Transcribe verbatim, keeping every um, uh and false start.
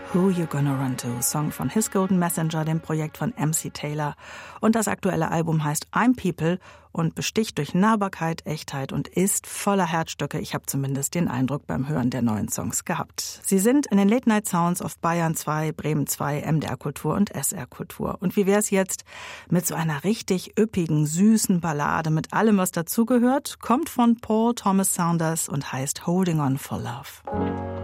Who You Gonna Run To, Song von His Golden Messenger, dem Projekt von M C Taylor. Und das aktuelle Album heißt I'm People und besticht durch Nahbarkeit, Echtheit und ist voller Herzstücke. Ich habe zumindest den Eindruck beim Hören der neuen Songs gehabt. Sie sind in den Late Night Sounds auf Bayern zwei, Bremen zwei, M D R Kultur und S R Kultur. Und wie wär's jetzt mit so einer richtig üppigen, süßen Ballade mit allem, was dazugehört? Kommt von Paul Thomas Saunders und heißt Holding On For Love.